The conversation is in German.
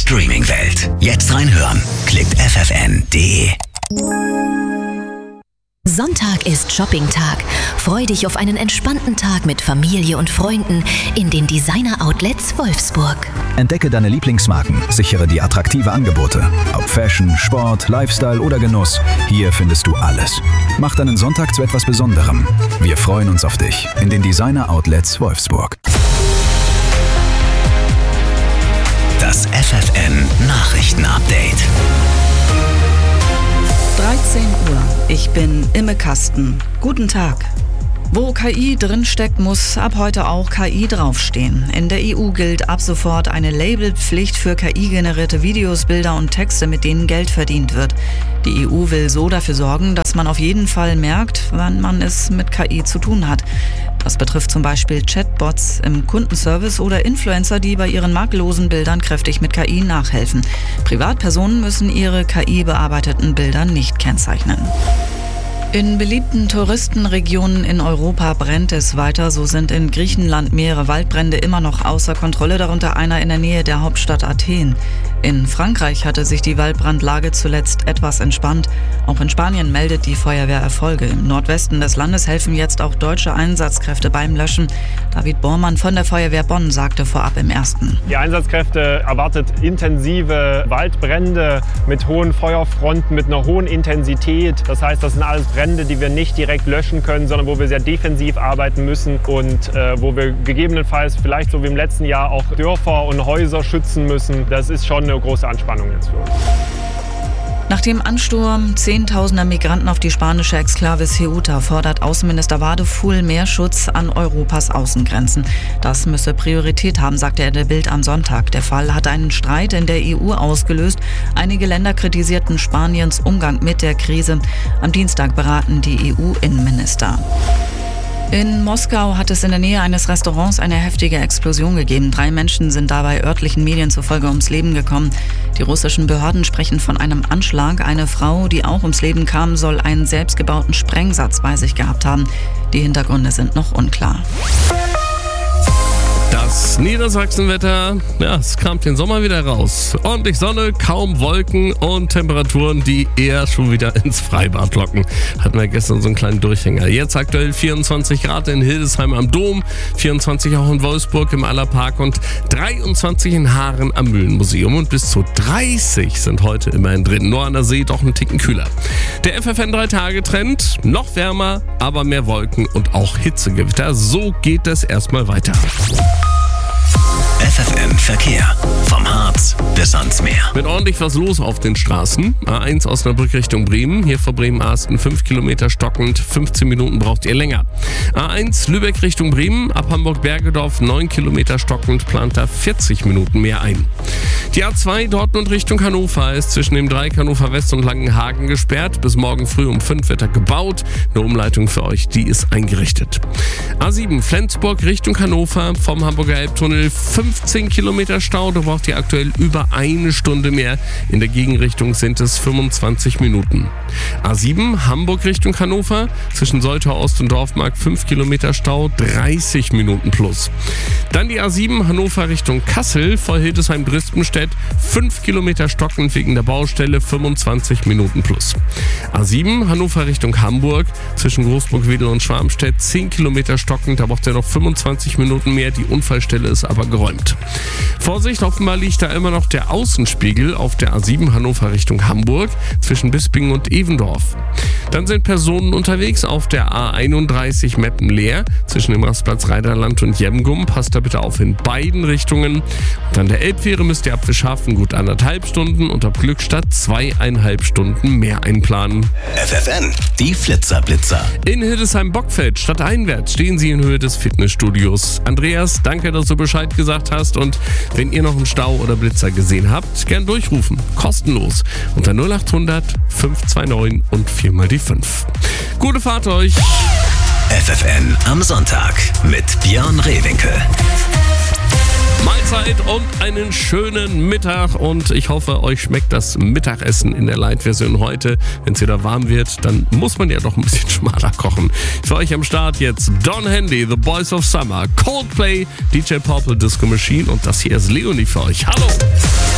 Streaming-Welt. Jetzt reinhören. Klickt ffn.de. Sonntag ist Shopping-Tag. Freu dich auf einen entspannten Tag mit Familie und Freunden in den Designer-Outlets Wolfsburg. Entdecke deine Lieblingsmarken, sichere die attraktive Angebote. Ob Fashion, Sport, Lifestyle oder Genuss, hier findest du alles. Mach deinen Sonntag zu etwas Besonderem. Wir freuen uns auf dich in den Designer-Outlets Wolfsburg. Das FFN-Nachrichten-Update. 13 Uhr. Ich bin Imme Kasten. Guten Tag. Wo KI drinsteckt, muss ab heute auch KI draufstehen. In der EU gilt ab sofort eine Labelpflicht für KI-generierte Videos, Bilder und Texte, mit denen Geld verdient wird. Die EU will so dafür sorgen, dass man auf jeden Fall merkt, wann man es mit KI zu tun hat. Das betrifft zum Beispiel Chatbots im Kundenservice oder Influencer, die bei ihren makellosen Bildern kräftig mit KI nachhelfen. Privatpersonen müssen ihre KI-bearbeiteten Bilder nicht kennzeichnen. In beliebten Touristenregionen in Europa brennt es weiter. So sind in Griechenland mehrere Waldbrände immer noch außer Kontrolle, darunter einer in der Nähe der Hauptstadt Athen. In Frankreich hatte sich die Waldbrandlage zuletzt etwas entspannt. Auch in Spanien meldet die Feuerwehr Erfolge. Im Nordwesten des Landes helfen jetzt auch deutsche Einsatzkräfte beim Löschen. David Bormann von der Feuerwehr Bonn sagte vorab im Ersten: Die Einsatzkräfte erwartet intensive Waldbrände mit hohen Feuerfronten, mit einer hohen Intensität. Das heißt, das sind alles Brände, die wir nicht direkt löschen können, sondern wo wir sehr defensiv arbeiten müssen und wo wir gegebenenfalls vielleicht so wie im letzten Jahr auch Dörfer und Häuser schützen müssen. Das ist schon eine große Anspannung jetzt für uns. Nach dem Ansturm Zehntausender Migranten auf die spanische Exklave Ceuta fordert Außenminister Wadefuhl mehr Schutz an Europas Außengrenzen. Das müsse Priorität haben, sagte er der Bild am Sonntag. Der Fall hat einen Streit in der EU ausgelöst. Einige Länder kritisierten Spaniens Umgang mit der Krise. Am Dienstag beraten die EU-Innenminister. In Moskau hat es in der Nähe eines Restaurants eine heftige Explosion gegeben. 3 Menschen sind dabei örtlichen Medien zufolge ums Leben gekommen. Die russischen Behörden sprechen von einem Anschlag. Eine Frau, die auch ums Leben kam, soll einen selbstgebauten Sprengsatz bei sich gehabt haben. Die Hintergründe sind noch unklar. Das Niedersachsenwetter, ja, es kam den Sommer wieder raus. Ordentlich Sonne, kaum Wolken und Temperaturen, die eher schon wieder ins Freibad locken. Hatten wir gestern so einen kleinen Durchhänger. Jetzt aktuell 24 Grad in Hildesheim am Dom, 24 auch in Wolfsburg im Allerpark und 23 in Haaren am Mühlenmuseum. Und bis zu 30 sind heute immerhin drin. Nur an der See doch einen Ticken kühler. Der FFN 3-Tage-Trend, noch wärmer, aber mehr Wolken und auch Hitzegewitter. So geht es erstmal weiter. FFN Verkehr. Vom Harz bis ans Meer. Mit ordentlich was los auf den Straßen. A1 Osnabrück Richtung Bremen. Hier vor Bremen-Arsten 5 Kilometer stockend. 15 Minuten braucht ihr länger. A1 Lübeck Richtung Bremen. Ab Hamburg-Bergedorf 9 Kilometer stockend. Plant da 40 Minuten mehr ein. Die A2 Dortmund Richtung Hannover ist zwischen dem Dreieck Hannover West und Langenhagen gesperrt. Bis morgen früh um 5 wird er gebaut. Eine Umleitung für euch, die ist eingerichtet. A7 Flensburg Richtung Hannover. Vom Hamburger Elbtunnel 15 Kilometer Stau. Da braucht ihr aktuell über eine Stunde mehr. In der Gegenrichtung sind es 25 Minuten. A7 Hamburg Richtung Hannover. Zwischen Soltau Ost und Dorfmark 5 Kilometer Stau. 30 Minuten plus. Dann die A7 Hannover Richtung Kassel. Vor Hildesheim-Drispenstedt 5 Kilometer stockend wegen der Baustelle. 25 Minuten plus. A7 Hannover Richtung Hamburg. Zwischen Großburg-Wedel und Schwarmstedt 10 Kilometer stockend. Da braucht ihr noch 25 Minuten mehr. Die Unfallstelle ist aber geräumt. Vorsicht, offenbar liegt da immer noch der Außenspiegel auf der A7 Hannover Richtung Hamburg zwischen Bisping und Evendorf. Dann sind Personen unterwegs auf der A31 Meppen-Leer zwischen dem Rastplatz Reiderland und Jemgum. Passt da bitte auf in beiden Richtungen. Und an der Elbfähre müsst ihr ab Fischhafen gut 1,5 Stunden und ab Glückstadt 2,5 Stunden mehr einplanen. FFN, die Flitzer-Blitzer. In Hildesheim-Bockfeld stadteinwärts stehen sie in Höhe des Fitnessstudios. Andreas, danke, dass du Bescheid gesagt hast, und wenn ihr noch einen Stau oder Blitzer gesehen habt, gern durchrufen. Kostenlos. Unter 0800 529 und 4 mal die 5. Gute Fahrt euch! FFN am Sonntag mit Björn Rehwinkel. Mahlzeit und einen schönen Mittag, und ich hoffe, euch schmeckt das Mittagessen in der Light-Version heute. Wenn es wieder warm wird, dann muss man ja doch ein bisschen schmaler kochen. Für euch am Start jetzt Don Henley, The Boys of Summer, Coldplay, DJ Purple Disco Machine, und das hier ist Leonie für euch. Hallo!